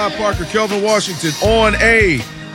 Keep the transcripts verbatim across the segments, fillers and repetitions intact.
Parker, Kelvin Washington on a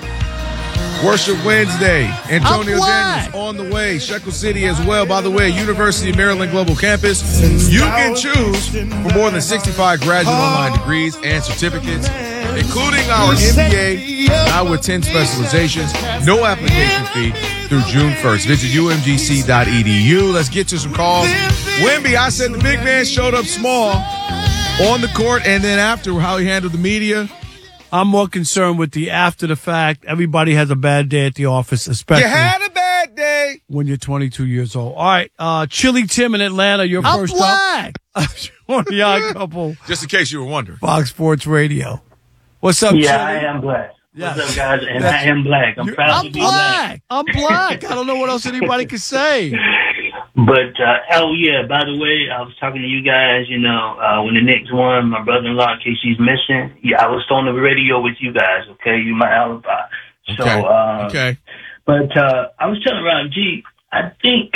Worship Wednesday. Antonio Daniels on the way. Shekel City as well. By the way, University of Maryland Global Campus. You can choose for more than sixty-five graduate online degrees and certificates, including our M B A, now with ten specializations. No application fee through June first. Visit U M G C dot E D U. Let's get to some calls. Wemby, I said the big man showed up small on the court, and then after how he handled the media. I'm more concerned with the after the fact. Everybody has a bad day at the office, especially you had a bad day when you're twenty-two years old. All right, uh, Chili Tim in Atlanta, you're I'm first black. up. On the Odd Couple. Just in case you were wondering. Fox Sports Radio. What's up, Yeah, Chili? I am black. Yes. What's up, guys? And That's- I am black. I'm proud I'm to be black. I'm black. I don't know what else anybody could say. But, uh, oh, yeah, by the way, I was talking to you guys, you know, uh, when the Knicks won, my brother-in-law, in case he's missing, yeah, I was on the radio with you guys, okay? You my alibi. So, Okay. uh, okay. But uh, I was telling Rob G, I think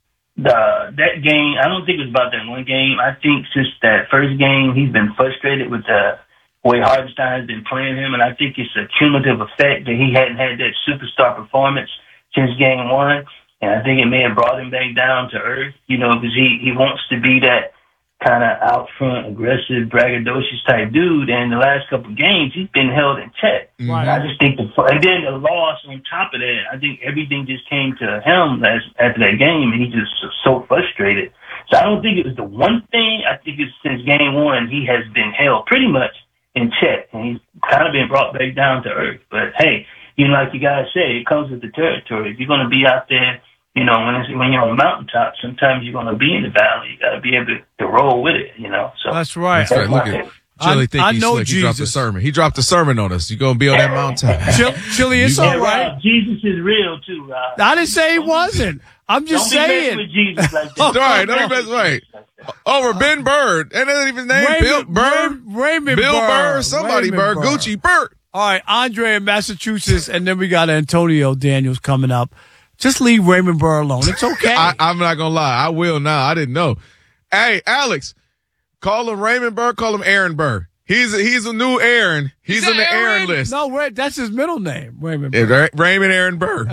the that game, I don't think it was about that one game. I think since that first game, he's been frustrated with the way Hartenstein has been playing him, and I think it's a cumulative effect that he hadn't had that superstar performance since game one. And I think it may have brought him back down to earth, you know, because he, he wants to be that kind of out front, aggressive, braggadocious type dude. And the last couple of games, he's been held in check. Right. And I just think the and then the loss on top of that, I think everything just came to him last, after that game, and he just was so frustrated. So I don't think it was the one thing. I think it's since game one, he has been held pretty much in check, and he's kind of been brought back down to earth. But hey, you know, like you guys say, it comes with the territory. If you're going to be out there, you know, when it's, when you're on the mountaintop, sometimes you're going to be in the valley. You got to be able to, to roll with it, you know. So That's right. That's right. Look at Chili. Think I he's know slick. He dropped the Jesus. sermon. He dropped the sermon on us. You're gonna be on that mountaintop. Chili, Chili it's You- all yeah, right. Rob, Jesus is real too, Rob. I didn't say he wasn't. I'm just Don't be messing saying. with Jesus like that. All right, let me mess right. Over Ben Bird. And that even his name Raymond, Bill Bird. Ray- Raymond Bill Bird. Bird. Somebody Raymond Bird. Gucci Bird. All right, Andre in Massachusetts, and then we got Antonio Daniels coming up. Just leave Raymond Burr alone. It's okay. I, I'm not gonna lie. I will now. I didn't know. Hey, Alex, call him Raymond Burr. Call him Aaron Burr. He's a, he's a new Aaron. He's, He's on the Aaron? Aaron list. No, Ray, that's his middle name, Raymond Yeah, Burr. Ra- Raymond Aaron Burr.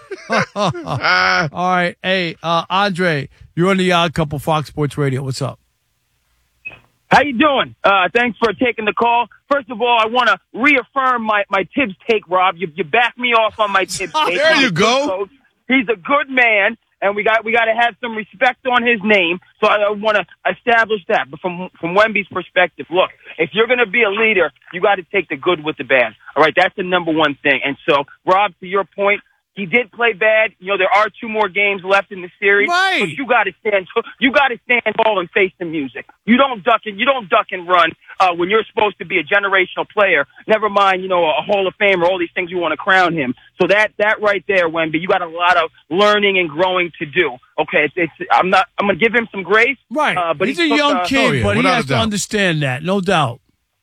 Ah, All right, hey, uh, Andre, you're on the Odd Couple Fox Sports Radio. What's up? How you doing? Uh, thanks for taking the call. First of all, I want to reaffirm my, my Tibbs take, Rob. You, you back me off on my Tibbs take. There He's you a good go. coach. He's a good man, and we got we got to have some respect on his name. So I, I want to establish that. But from from Wemby's perspective, look, if you're going to be a leader, you got to take the good with the bad. All right, that's the number one thing. And so, Rob, to your point, he did play bad. You know, there are two more games left in the series. Right. But you got to stand. You got to stand tall and face the music. You don't duck and you don't duck and run uh, when you're supposed to be a generational player. Never mind, you know, a Hall of Famer. All these things you want to crown him. So that that right there, Wemby, you got a lot of learning and growing to do. Okay, it's, it's I'm not. I'm gonna give him some grace. Right. Uh, but He's he a took, young uh, kid, oh, yeah, but he without has a to doubt. understand that, no doubt.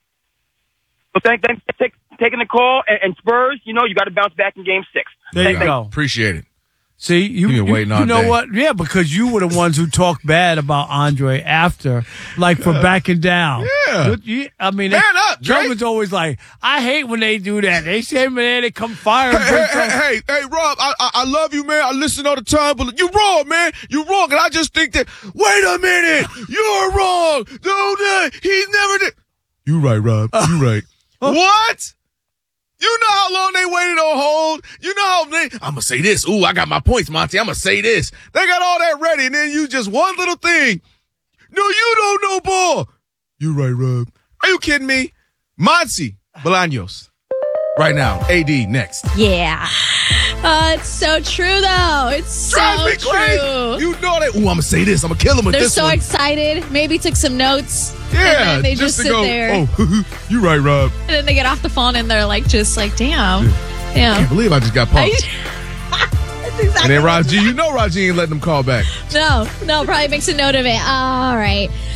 So thank, thanks for take, taking the call. And, and Spurs, you know, you got to bounce back in Game Six. There Thank- you thank- go. appreciate it. See, you, You've been you, waiting you all know day. what? Yeah, because you were the ones who talked bad about Andre after, like for backing down. Yeah. You- you- I mean, Man up, Drake. German's always like, I hate when they do that. They say, man, they come fire. And Hey, bring hey, some- hey, hey, hey, Rob, I, I I love you, man. I listen all the time, but you wrong, man. You wrong. And I just think that, wait a minute, you're wrong. Dude, uh, he's never did. You right, Rob. You right. What? You know how long they waited on hold? You know how they, I'm going to say this. Ooh, I got my points, Monty. I'm going to say this. They got all that ready, and then you just one little thing. No, you don't know ball. You right, Rob. Are you kidding me? Monty Bolaños. Right now. A D next. Yeah. Uh, it's so true, though. It's so Drives me true. crazy. You know that. Ooh, I'm going to say this. I'm going to kill him with They're this so one. excited. Maybe took some notes. Yeah. And then they just, to sit go, there. oh, you right, Rob. And then they get off the phone and they're like, just like, damn. I Damn. can't believe I just got I- pumped. That's exactly And then what- Raji, you know Raji ain't letting them call back. No, no, probably makes a note of it. All right.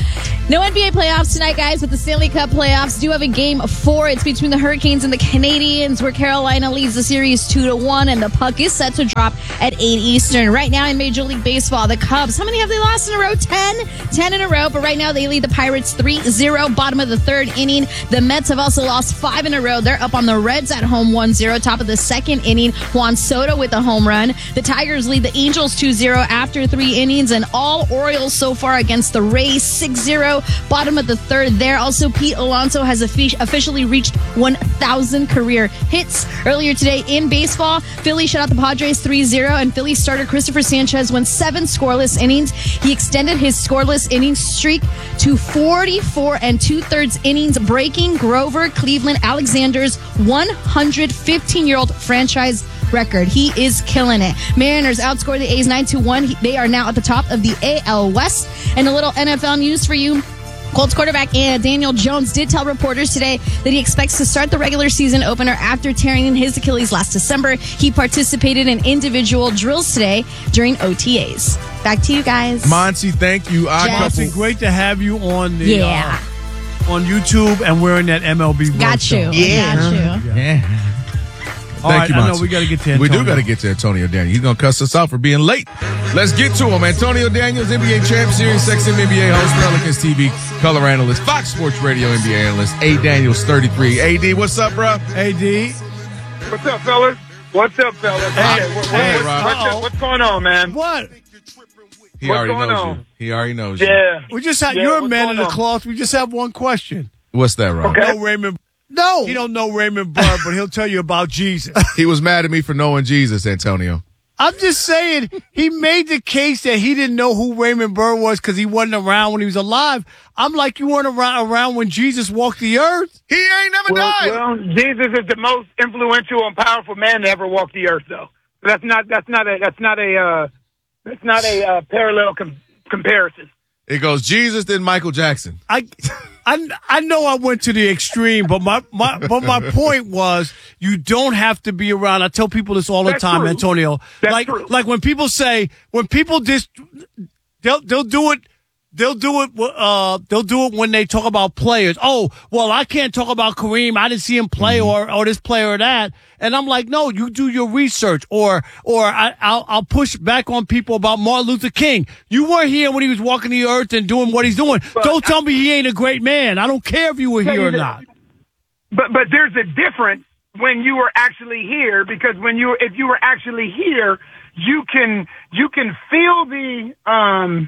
No N B A playoffs tonight, guys, but the Stanley Cup playoffs do have a game four. It's between the Hurricanes and the Canadiens, where Carolina leads the series two to one, and the puck is set to drop at eight Eastern. Right now in Major League Baseball, the Cubs, how many have they lost in a row? Ten? Ten in a row, but right now they lead the Pirates three zero, bottom of the third inning. The Mets have also lost five in a row. They're up on the Reds at home one zero, top of the second inning. Juan Soto with a home run. The Tigers lead the Angels two zero after three innings, and all Orioles so far against the Rays six zero. Bottom of the third there. Also, Pete Alonso has officially reached one thousand career hits. Earlier today in baseball, Philly shut out the Padres three zero, and Philly starter Christopher Sanchez went seven scoreless innings. He extended his scoreless innings streak to forty-four and two-thirds innings, breaking Grover Cleveland Alexander's one hundred fifteen-year-old franchise record. He is killing it. Mariners outscored the A's nine to one. They are now at the top of the A L West. And a little N F L news for you. Colts quarterback Daniel Jones did tell reporters today that he expects to start the regular season opener after tearing his Achilles last December. He participated in individual drills today during O T As. Back to you guys. Monty, thank you. I Monty, great to have you on the yeah. uh, on YouTube and wearing that M L B. Got you. Yeah. Got you. Yeah. All Thank right, you, I know Monty. we got to get to Antonio. We do got to get to Antonio Daniels. He's going to cuss us out for being late. Let's get to him. Antonio Daniels, N B A champ, Sirius X M N B A host, Pelicans T V color analyst, Fox Sports Radio N B A analyst, A. Daniels thirty-three. A D, what's up, bro? A D. What's up, fellas? What's up, fellas? Hey, Okay, what- hey, what- Rob. what's, up- what's going on, man? What? He What's already going knows on? you. He already knows you. Yeah. We just had, Yeah, you're a what's man going in the on? cloth. We just have one question. What's that, Rob? Okay. No Raymond. No. He don't know Raymond Burr, but he'll tell you about Jesus. He was mad at me for knowing Jesus, Antonio. I'm just saying, he made the case that he didn't know who Raymond Burr was because he wasn't around when he was alive. I'm like, you weren't around, around when Jesus walked the earth? He ain't never Well, died. well, Jesus is the most influential and powerful man to ever walk the earth, though. That's not. That's not a. That's not a. Uh, that's not a uh, parallel com- comparison. It goes Jesus, then Michael Jackson. I, I, I know I went to the extreme, but my, my, but my point was you don't have to be around. I tell people this all the That's time, true. Antonio. That's like, true. like when people say, when people just, they'll, they'll do it. They'll do it. Uh, they'll do it when they talk about players. Oh, well, I can't talk about Kareem. I didn't see him play, or or this player or that. And I'm like, no, you do your research. Or or I, I'll I'll push back on people about Martin Luther King. You weren't here when he was walking the earth and doing what he's doing. But Don't tell me he ain't a great man. I don't care if you were here or not. But but there's a difference when you were actually here, because when you if you were actually here, you can you can feel the um.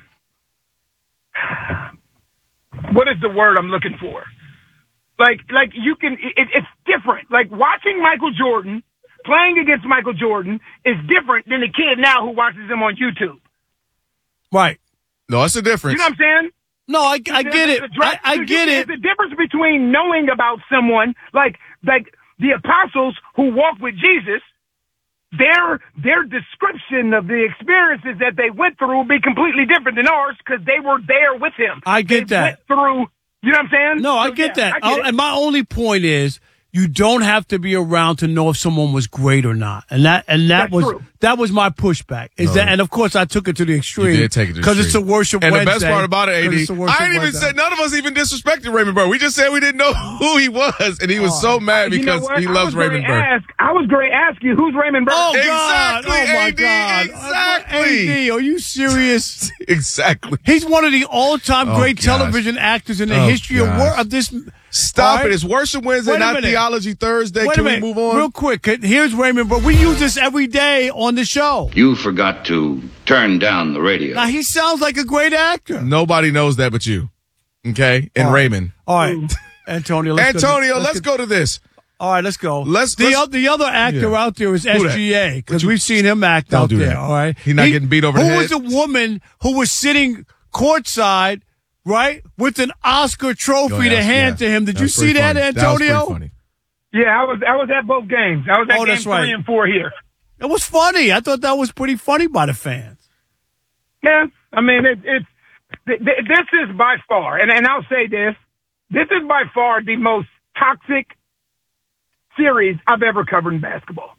What is the word I'm looking for? Like, like you can, it, it's different. Like watching Michael Jordan, playing against Michael Jordan is different than the kid now who watches him on YouTube. Right. No, that's the difference. You know what I'm saying? No, I, I get it. There's a dra- I, I get it. There's a difference between knowing about someone, like, like the apostles who walked with Jesus. Their their description of the experiences that they went through will be completely different than ours because they were there with him. I get They that. went through, you know what I'm saying? No, I So, get yeah, that. I get Oh, it. and my only point is, you don't have to be around to know if someone was great or not. And that and that That's was true. that was my pushback. Is No. that and of course I took it to the extreme. You did take it to the because it's a extreme. worship And Wednesday. the best part about it, A 'Cause D, it's a worship I ain't even Wednesday. said, none of us even disrespected Raymond Burr. We just said we didn't know who he was, and he was so mad You know because what? he I loves was gonna Raymond Burr. Ask, I was going to ask you, who's Raymond Burr? Oh God! Exactly, Oh my A D, God! exactly. A D, are you serious? Exactly. He's one of the all-time Oh, great gosh. television actors in the Oh, history of, gosh. wor- of this. Stop All right? it. It's Worship Wednesday, Wait a not minute. Theology Thursday. Wait Can a minute, we move on? real quick. Here's Raymond Burr. We use this every day on the show. You forgot to turn down the radio. Now he sounds like a great actor. Nobody knows that but you. Okay? And All right. Raymond. All right, Antonio. Let's Antonio, go, let's, get- go to this. All right, let's go. Let's- the let's- o- the other actor Yeah. out there is Who that? S G A because What you- we've seen him act Don't out do there. that. All right, He not getting beat over Who the was head? a woman who was sitting courtside, right, with an Oscar trophy Oh, yeah, to hand yeah. to him? Did That you was see pretty that, funny. That was pretty Antonio? funny. Yeah, I was I was at both games. I was at Oh, game that's three right. and four here. It was funny. I thought that was pretty funny by the fans. Yeah, I mean, it, it's th- th- this is by far, and, and I'll say this, this is by far the most toxic series I've ever covered in basketball.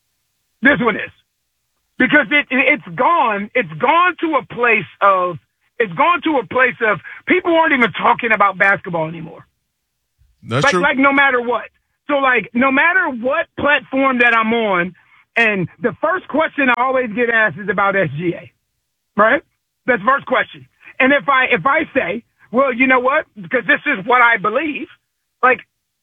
This one is. Because it, it it's gone, it's gone to a place of It's gone to a place of people aren't even talking about basketball anymore. That's like, true. Like no matter what. So like no matter what platform that I'm on, and the first question I always get asked is about S G A, right? That's the first question. And if I if I say, well, you know what? Because this is what I believe. Like,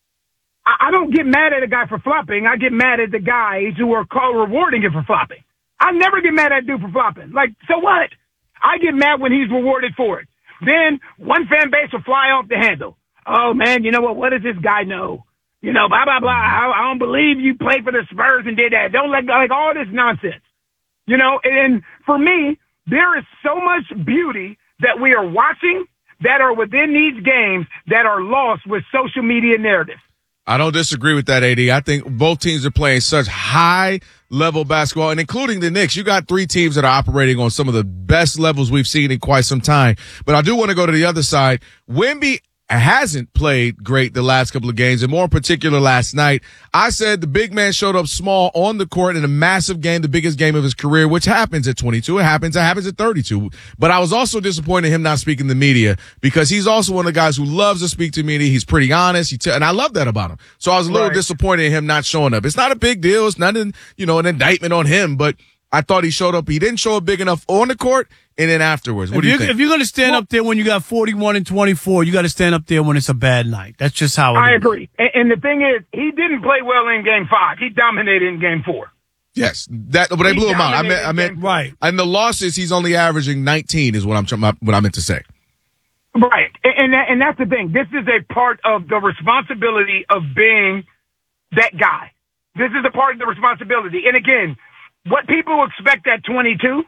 I, I don't get mad at a guy for flopping. I get mad at the guys who are called rewarding him for flopping. I never get mad at a dude for flopping. Like, so what? I get mad when he's rewarded for it. Then one fan base will fly off the handle. Oh man, you know what? What does this guy know? You know, blah blah blah. I, I don't believe you played for the Spurs and did that. Don't let like all this nonsense. You know, and for me, there is so much beauty that we are watching that are within these games that are lost with social media narrative. I don't disagree with that, A D. I think both teams are playing such high-level basketball, and including the Knicks. You got three teams that are operating on some of the best levels we've seen in quite some time. But I do want to go to the other side. Wemby hasn't played great the last couple of games, and more in particular last night. I said the big man showed up small on the court in a massive game, the biggest game of his career, which happens at twenty-two. It happens. It happens at thirty-two. But I was also disappointed in him not speaking to the media because he's also one of the guys who loves to speak to media. He's pretty honest. He t- and I love that about him. So I was a little Right. disappointed in him not showing up. It's not a big deal. It's not an, you know, an indictment on him, but I thought he showed up. He didn't show up big enough on the court and then afterwards. What if do you you're, think? If you're going to stand Well, up there when you got forty-one and twenty-four, you got to stand up there when it's a bad night. That's just how it I is. agree. And, and the thing is, he didn't play well in game five. He dominated in game four. Yes, that, but they He blew him out. I dominated meant, I meant, game Right. And the losses, he's only averaging nineteen is what I'm trying, what I meant to say. Right. And, and, that, and that's the thing. This is a part of the responsibility of being that guy. This is a part of the responsibility. And again, what people expect at twenty-two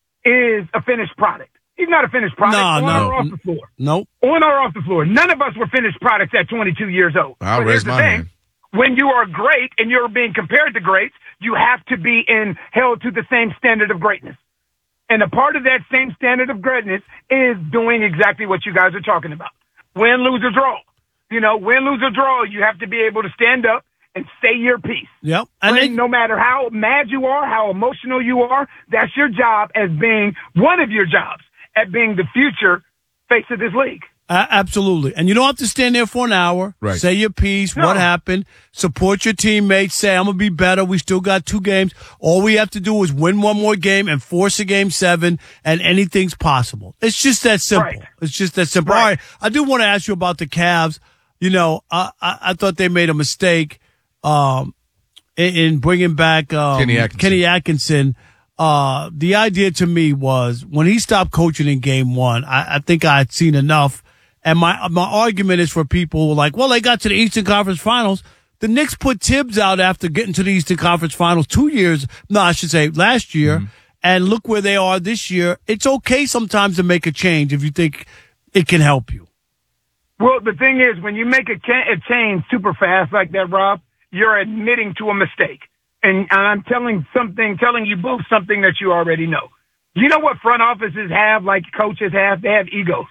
is a finished product. He's not a finished product No, on no. or off the floor. Nope. On or off the floor. None of us were finished products at twenty-two years old. I'll But raise here's the my thing. hand. When you are great and you're being compared to greats, you have to be in held to the same standard of greatness. And a part of that same standard of greatness is doing exactly what you guys are talking about. Win, lose, or draw. You know, win, lose, or draw, you have to be able to stand up and say your piece. Yep. And And then, no matter how mad you are, how emotional you are, that's your job as being one of your jobs at being the future face of this league. Uh, absolutely. And you don't have to stand there for an hour. Right. Say your piece, No. what happened, support your teammates, say, I'm going to be better. We still got two games. All we have to do is win one more game and force a game seven, and anything's possible. It's just that simple. Right. It's just that simple. Right. All right. I do want to ask you about the Cavs. You know, I, I, I thought they made a mistake um, in, in bringing back um, Kenny Atkinson. Kenny Atkinson. Uh, the idea to me was when he stopped coaching in game one, I, I think I had seen enough. And my my argument is for people who are like, well, they got to the Eastern Conference Finals. The Knicks put Tibbs out after getting to the Eastern Conference Finals two years, no, I should say last year, Mm-hmm. and look where they are this year. It's okay sometimes to make a change if you think it can help you. Well, the thing is, when you make a, cha- a change super fast like that, Rob, you're admitting to a mistake. And, and I'm telling something, telling you both something that you already know. You know what front offices have, like coaches have? They have egos.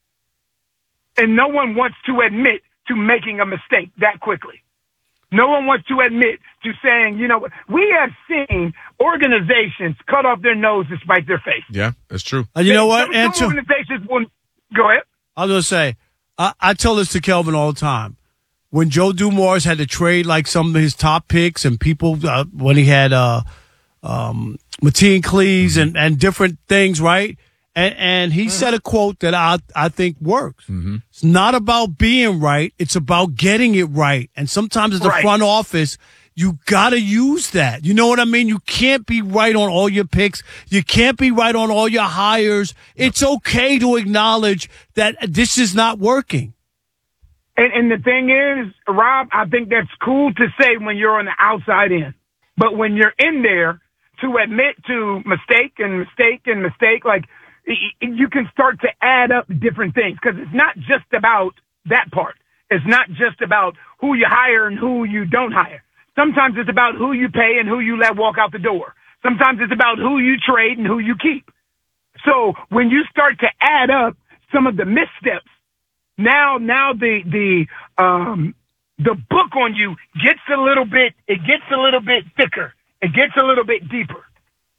And no one wants to admit to making a mistake that quickly. No one wants to admit to saying, you know what, we have seen organizations cut off their nose to spite their face. Yeah, that's true. And you know Some- what? Some, Answer. organizations will go ahead. I was going to say, I, I tell this to Kelvin all the time. When Joe Dumars had to trade like some of his top picks and people, uh, when he had uh, um, Mateen Cleaves and, and different things, right? And, and he said a quote that I, I think works. It's not about being right. It's about getting it right. And sometimes as a Right. front office, you got to use that. You know what I mean? You can't be right on all your picks. You can't be right on all your hires. It's okay to acknowledge that this is not working. And, and the thing is, Rob, I think that's cool to say when you're on the outside in. But when you're in there, to admit to mistake and mistake and mistake, like, y- y- you can start to add up different things. Because it's not just about that part. It's not just about who you hire and who you don't hire. Sometimes it's about who you pay and who you let walk out the door. Sometimes it's about who you trade and who you keep. So when you start to add up some of the missteps, now, now the, the, um, the book on you gets a little bit, it gets a little bit thicker. It gets a little bit deeper.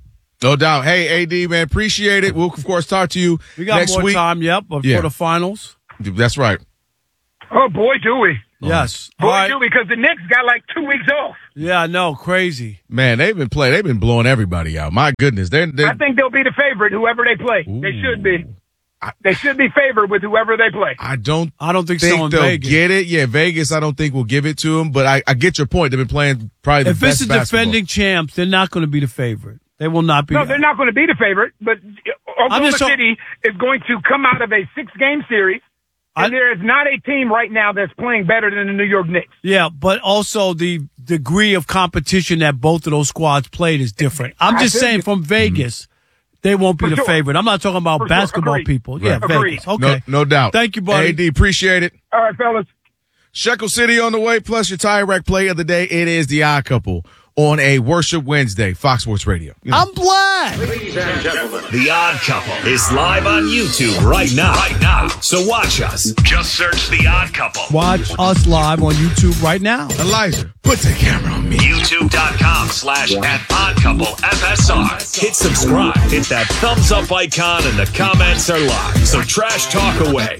No doubt. Hey, A D, man, appreciate it. We'll, of course, talk to you We got next more week. time, yep, before Yeah. the finals. That's right. Oh, boy, do we. Yes. Boy, All right. do we, because the Knicks got like two weeks off. Yeah, I know. Crazy. Man, they've been playing. They've been blowing everybody out. My goodness. They're, they're, I think they'll be the favorite, whoever they play. Ooh. They should be. They should be favored with whoever they play. I don't I don't think, think so in they'll Vegas. get it. Yeah, Vegas, I don't think will give it to them. But I, I get your point. They've been playing probably the If best it's a basketball. defending champs, they're not going to be the favorite. They will not be. No, they're not going to be the favorite, but Oklahoma just so- City is going to come out of a six-game series, and I- there is not a team right now that's playing better than the New York Knicks. Yeah, but also the degree of competition that both of those squads played is different. I'm I just feel saying you. from Vegas, they won't be For the sure. favorite. I'm not talking about For sure. basketball Agreed. people. Yeah, Right. Agreed. Vegas. Okay. No, no doubt. Thank you, buddy. A D, appreciate it. All right, fellas. Shekel City on the way, plus your tire rack play of the day. It is the Odd Couple on a Worship Wednesday, Fox Sports Radio. You know. I'm black. Ladies and gentlemen, The Odd Couple is live on YouTube right now. Right now. So watch us. Just search The Odd Couple. Watch us live on YouTube right now. Elijah, put the camera on me. YouTube.com slash at Odd Couple F S R. Hit subscribe. Hit that thumbs up icon and the comments are live. So trash talk away.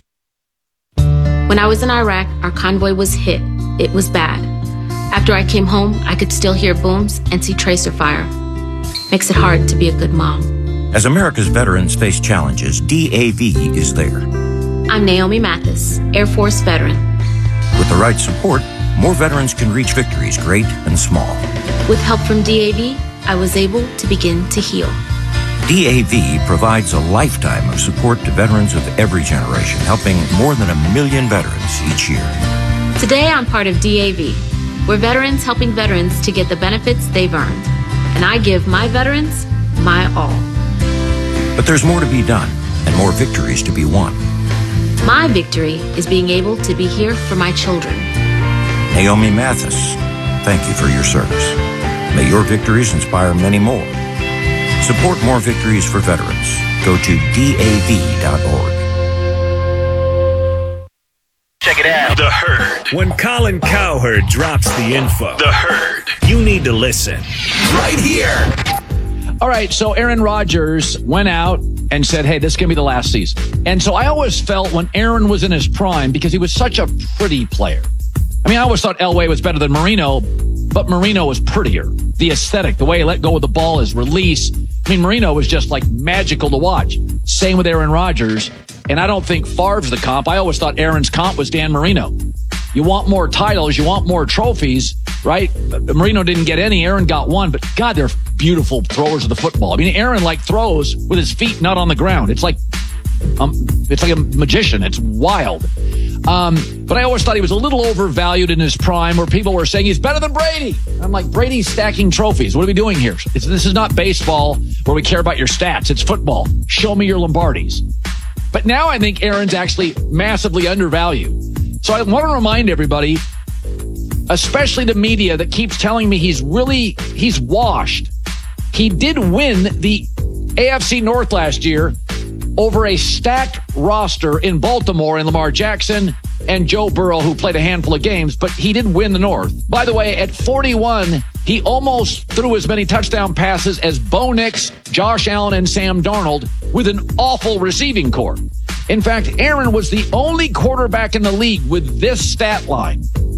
When I was in Iraq, our convoy was hit. It was bad. After I came home, I could still hear booms and see tracer fire. Makes it hard to be a good mom. As America's veterans face challenges, D A V is there. I'm Naomi Mathis, Air Force veteran. With the right support, more veterans can reach victories, great and small. With help from D A V, I was able to begin to heal. D A V provides a lifetime of support to veterans of every generation, helping more than a million veterans each year. Today, I'm part of D A V. We're veterans helping veterans to get the benefits they've earned. And I give my veterans my all. But there's more to be done and more victories to be won. My victory is being able to be here for my children. Naomi Mathis, thank you for your service. May your victories inspire many more. Support more victories for veterans. Go to D A V dot org. Check it out. The Herd. When Colin Cowherd drops the info, The Herd, you need to listen. Right here. All right, so Aaron Rodgers went out and said, hey, this is going to be the last season. And so I always felt when Aaron was in his prime, because he was such a pretty player. I mean, I always thought Elway was better than Marino, but Marino was prettier. The aesthetic, the way he let go of the ball, his release. I mean, Marino was just like magical to watch. Same with Aaron Rodgers. And I don't think Favre's the comp. I always thought Aaron's comp was Dan Marino. You want more titles, you want more trophies, right? Marino didn't get any, Aaron got one, but God, they're beautiful throwers of the football. I mean, Aaron like throws with his feet not on the ground. It's like, um, it's like a magician. It's wild. Um, but I always thought he was a little overvalued in his prime, where people were saying he's better than Brady. I'm like, Brady's stacking trophies. What are we doing here? It's, this is not baseball where we care about your stats. It's football. Show me your Lombardis. But now I think Aaron's actually massively undervalued. So I want to remind everybody, especially the media that keeps telling me he's really, he's washed. He did win the A F C North last year over a stacked roster in Baltimore and Lamar Jackson and Joe Burrow, who played a handful of games, but he did win the North. By the way, at forty-one, he almost threw as many touchdown passes as Bo Nix, Josh Allen, and Sam Darnold with an awful receiving corps. In fact, Aaron was the only quarterback in the league with this stat line.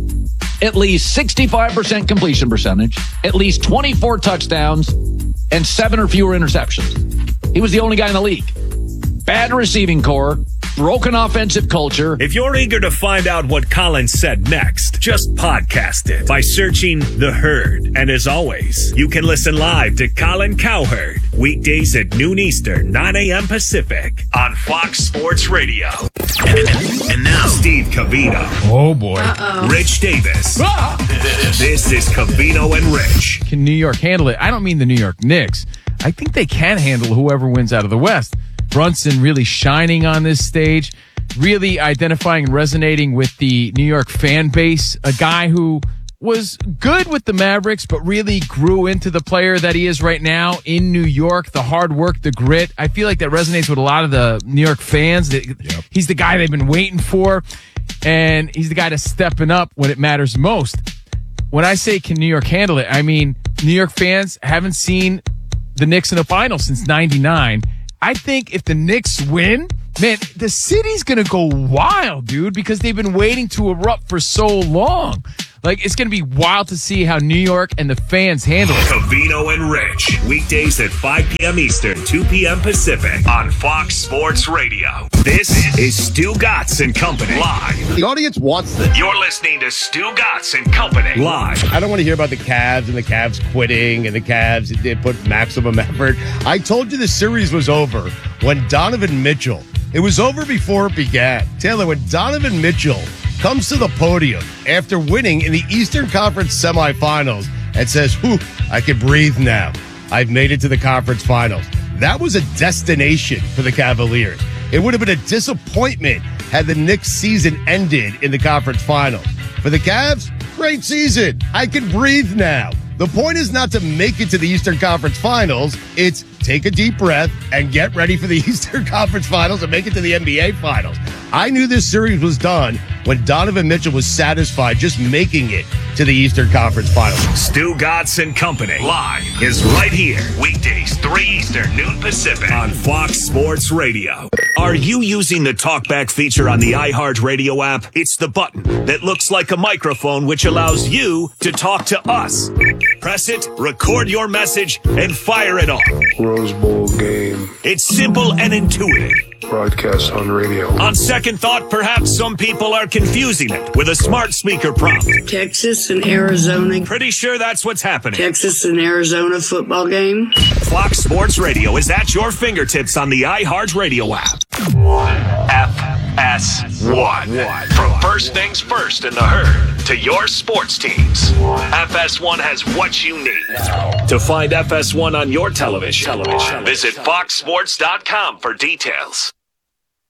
At least sixty-five percent completion percentage, at least twenty-four touchdowns, and seven or fewer interceptions. He was the only guy in the league. Bad receiving corps, broken offensive culture. If you're eager to find out what Colin said next, just podcast it by searching The Herd. And as always, you can listen live to Colin Cowherd weekdays at noon Eastern, nine a.m. Pacific on Fox Sports Radio. And, and now, Steve Covino. Oh, boy. Uh-oh. Rich Davis. Ah! This is Covino and Rich. Can New York handle it? I don't mean the New York Knicks. I think they can handle whoever wins out of the West. Brunson really shining on this stage, really identifying and resonating with the New York fan base, a guy who was good with the Mavericks, but really grew into the player that he is right now in New York, the hard work, the grit. I feel like that resonates with a lot of the New York fans. Yep. He's the guy they've been waiting for, and he's the guy that's stepping up when it matters most. When I say can New York handle it, I mean New York fans haven't seen the Knicks in the finals since ninety-nine. I think if the Knicks win, man, the city's going to go wild, dude, because they've been waiting to erupt for so long. Like, it's going to be wild to see how New York and the fans handle it. Covino and Rich, weekdays at five p.m. Eastern, two p.m. Pacific on Fox Sports Radio. This is Stu Gatz and Company live. The audience wants this. You're listening to Stu Gatz and Company live. I don't want to hear about the Cavs and the Cavs quitting and the Cavs did put maximum effort. I told you the series was over when Donovan Mitchell, it was over before it began. Taylor, when Donovan Mitchell comes to the podium after winning in the Eastern Conference semifinals and says, whew, I can breathe now. I've made it to the conference finals. That was a destination for the Cavaliers. It would have been a disappointment had the Knicks season ended in the conference finals. For the Cavs, great season. I can breathe now. The point is not to make it to the Eastern Conference Finals. It's take a deep breath and get ready for the Eastern Conference Finals and make it to the N B A Finals. I knew this series was done when Donovan Mitchell was satisfied just making it to the Eastern Conference Finals. Stu Gatz and Company live is right here. Weekdays, three Eastern, noon Pacific on Fox Sports Radio. Are you using the TalkBack feature on the iHeartRadio app? It's the button that looks like a microphone which allows you to talk to us. Press it, record your message, and fire it off. Rose Bowl game. It's simple and intuitive. Broadcast on radio. On second thought, perhaps some people are confusing it with a smart speaker prompt. Texas and Arizona. Pretty sure that's what's happening. Texas and Arizona football game. Fox Sports Radio is at your fingertips on the iHeartRadio app. F S one. From first things first in the herd to your sports teams, F S one has what you need. To find F S one on your television, television. visit fox sports dot com for details.